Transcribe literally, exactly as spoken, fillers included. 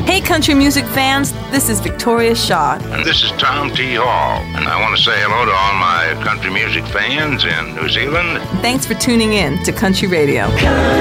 Hey, country music fans, this is Victoria Shaw. And this is Tom T. Hall. And I want to say hello to all my country music fans in New Zealand. Thanks for tuning in to Country Radio.